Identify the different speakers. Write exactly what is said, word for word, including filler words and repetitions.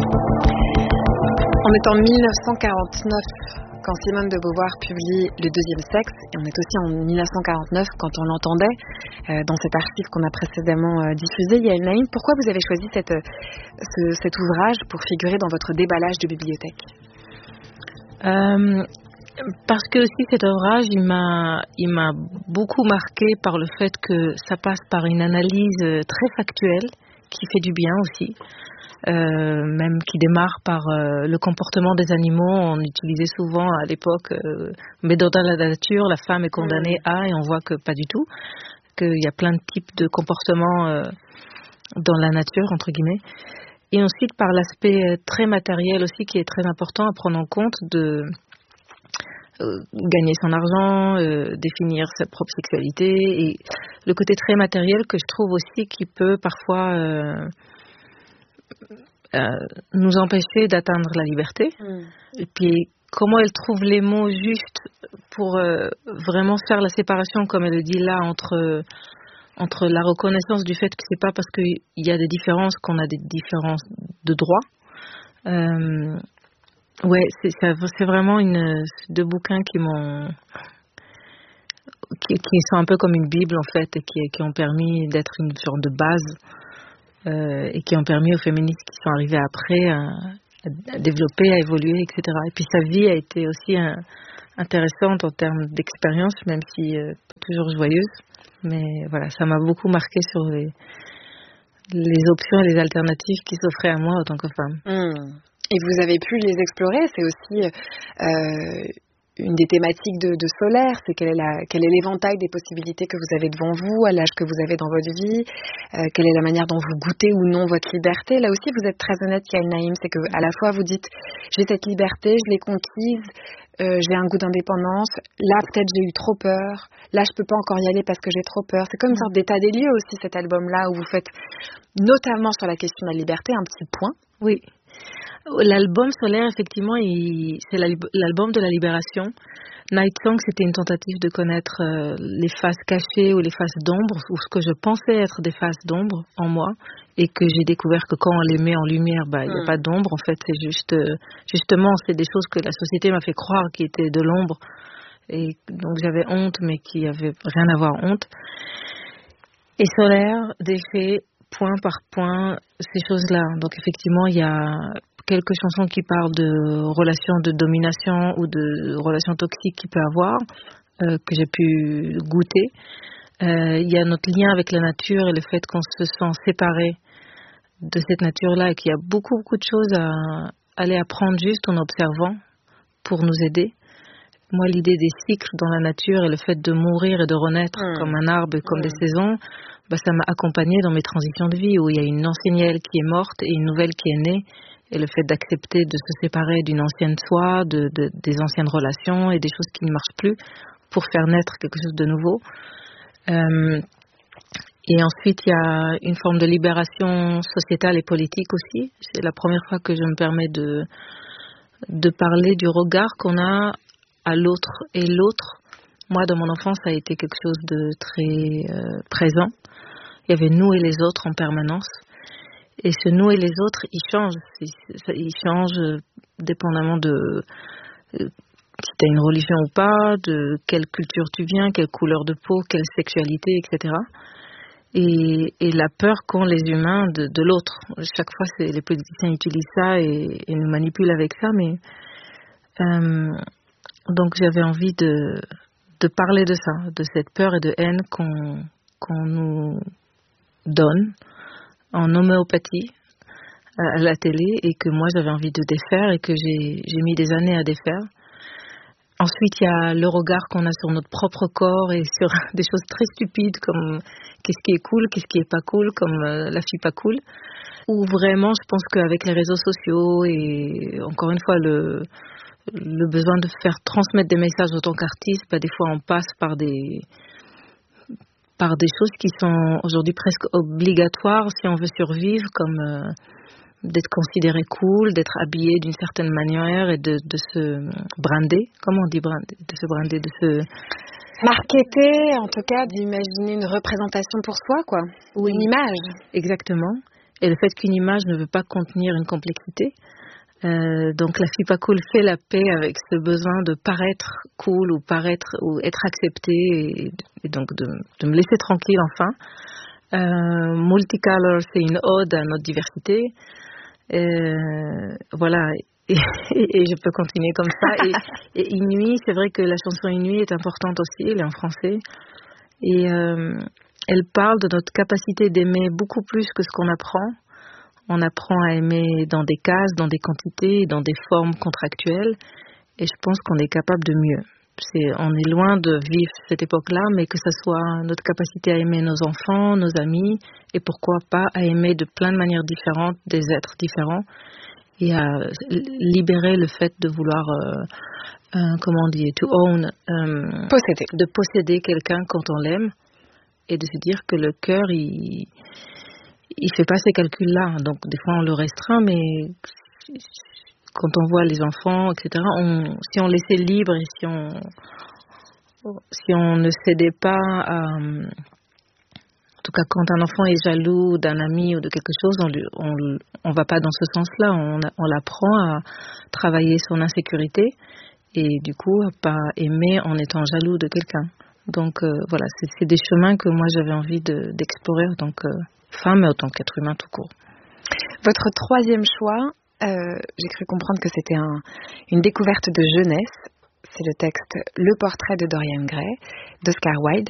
Speaker 1: On est en dix-neuf cent quarante-neuf quand Simone de Beauvoir publie Le deuxième sexe, et on est aussi en dix-neuf cent quarante-neuf quand on l'entendait euh, dans cet archive qu'on a précédemment euh, diffusé. Yael Naïm, pourquoi vous avez choisi cette, euh, ce, cet ouvrage pour figurer dans votre déballage de bibliothèque?
Speaker 2: euh, Parce que aussi cet ouvrage, il m'a, il m'a beaucoup marqué par le fait que ça passe par une analyse très factuelle qui fait du bien aussi. Euh, même qui démarre par euh, le comportement des animaux. On utilisait souvent à l'époque, euh, mais dans la nature, la femme est condamnée à, et on voit que pas du tout, qu'il y a plein de types de comportements euh, dans la nature, entre guillemets. Et ensuite, par l'aspect très matériel aussi, qui est très important à prendre en compte, de euh, gagner son argent, euh, définir sa propre sexualité, et le côté très matériel que je trouve aussi qui peut parfois... Euh, Euh, nous empêcher d'atteindre la liberté. Mm. Et puis, comment elle trouve les mots justes pour euh, vraiment faire la séparation, comme elle le dit là, entre, entre la reconnaissance du fait que c'est pas parce qu'il y a des différences qu'on a des différences de droit. Euh, ouais, c'est, c'est vraiment une, deux bouquins qui m'ont... Qui, qui sont un peu comme une Bible, en fait, et qui, qui ont permis d'être une sorte de base. Euh, et qui ont permis aux féministes qui sont arrivées après à, à développer, à évoluer, et cetera. Et puis sa vie a été aussi un, intéressante en termes d'expérience, même si euh, pas toujours joyeuse. Mais voilà, ça m'a beaucoup marqué sur les, les options et les alternatives qui s'offraient à moi en tant que femme.
Speaker 1: Mmh. Et vous avez pu les explorer, c'est aussi... Euh, une des thématiques de, de Solaire, c'est quel est, la, quel est l'éventail des possibilités que vous avez devant vous, à l'âge que vous avez dans votre vie, euh, quelle est la manière dont vous goûtez ou non votre liberté. Là aussi, vous êtes très honnête, Yael Naïm, c'est qu'à la fois vous dites, j'ai cette liberté, je l'ai conquise, euh, j'ai un goût d'indépendance, là peut-être j'ai eu trop peur, là je peux pas encore y aller parce que j'ai trop peur. C'est comme une sorte d'état des lieux aussi, cet album-là, où vous faites, notamment sur la question de la liberté, un petit point.
Speaker 2: Oui. L'album Solaire, effectivement, il, c'est l'album de la libération. Night Song, c'était une tentative de connaître euh, les faces cachées ou les faces d'ombre, ou ce que je pensais être des faces d'ombre en moi, et que j'ai découvert que quand on les met en lumière, bah, il n'y a mm. pas d'ombre. En fait, c'est juste, euh, justement, c'est des choses que la société m'a fait croire qui étaient de l'ombre, et donc j'avais honte, mais qui avaient rien à voir honte. Et Solaire défait point par point ces choses-là. Donc effectivement, il y a quelques chansons qui parlent de relations de domination ou de relations toxiques qu'il peut avoir, euh, que j'ai pu goûter. Euh, il y a notre lien avec la nature et le fait qu'on se sent séparé de cette nature-là et qu'il y a beaucoup, beaucoup de choses à aller apprendre juste en observant pour nous aider. Moi, l'idée des cycles dans la nature et le fait de mourir et de renaître mmh. comme un arbre, comme mmh. des saisons, bah, ça m'a accompagnée dans mes transitions de vie où il y a une ancienne elle qui est morte et une nouvelle qui est née. Et le fait d'accepter de se séparer d'une ancienne soi, de, de, des anciennes relations et des choses qui ne marchent plus pour faire naître quelque chose de nouveau. Euh, et ensuite, il y a une forme de libération sociétale et politique aussi. C'est la première fois que je me permets de, de parler du regard qu'on a à l'autre et l'autre. Moi, dans mon enfance, ça a été quelque chose de très euh, présent. Il y avait nous et les autres en permanence. Et ce nous et les autres, ils changent. Ils changent dépendamment de euh, si tu as une religion ou pas, de quelle culture tu viens, quelle couleur de peau, quelle sexualité, et cetera. Et, et la peur qu'ont les humains de, de l'autre. Chaque fois, c'est, les politiciens utilisent ça et, et nous manipulent avec ça. Mais euh, donc, j'avais envie de, de parler de ça, de cette peur et de haine qu'on, qu'on nous donne en homéopathie à la télé et que moi j'avais envie de défaire et que j'ai, j'ai mis des années à défaire. Ensuite, il y a le regard qu'on a sur notre propre corps et sur des choses très stupides comme qu'est-ce qui est cool, qu'est-ce qui est pas cool, comme euh, la fille pas cool. Ou vraiment, je pense qu'avec les réseaux sociaux et encore une fois le, le besoin de faire transmettre des messages en tant qu'artiste, bah, des fois on passe par des par des choses qui sont aujourd'hui presque obligatoires si on veut survivre, comme euh, d'être considéré cool, d'être habillé d'une certaine manière et de, de se brander. Comment on dit brander? De se brander, de se...
Speaker 1: marketer, en tout cas, d'imaginer une représentation pour soi, quoi. Ou une image.
Speaker 2: Exactement. et le fait qu'une image ne veut pas contenir une complexité. Euh, donc la fille pas cool fait la paix avec ce besoin de paraître cool ou paraître ou être acceptée et, et donc de, de me laisser tranquille enfin. Euh, Multicolor, c'est une ode à notre diversité. Euh, voilà, et, et, et je peux continuer comme ça. Et, et Inuit, c'est vrai que la chanson Inuit est importante aussi, elle est en français. Et euh, elle parle de notre capacité d'aimer beaucoup plus que ce qu'on apprend. On apprend à aimer dans des cases, dans des quantités, dans des formes contractuelles. Et je pense qu'on est capable de mieux. C'est, on est loin de vivre cette époque-là, mais que ce soit notre capacité à aimer nos enfants, nos amis, et pourquoi pas à aimer de plein de manières différentes des êtres différents, et à libérer le fait de vouloir, euh, euh, comment on dit, to own, euh,
Speaker 1: posséder,
Speaker 2: de posséder quelqu'un quand on l'aime, et de se dire que le cœur, il, il fait pas ces calculs-là. Donc des fois on le restreint, mais quand on voit les enfants, et cetera, on, si on laissait libre et si on, si on ne cédait pas à, en tout cas quand un enfant est jaloux d'un ami ou de quelque chose, on lui, on, on va pas dans ce sens-là. On, on l'apprend à travailler son insécurité et du coup à pas aimer en étant jaloux de quelqu'un. Donc euh, voilà, c'est, c'est des chemins que moi j'avais envie de, d'explorer en tant que femme et en tant qu'être humain tout court.
Speaker 1: Votre troisième choix, Euh, j'ai cru comprendre que c'était un, une découverte de jeunesse. C'est le texte Le portrait de Dorian Gray d'Oscar Wilde.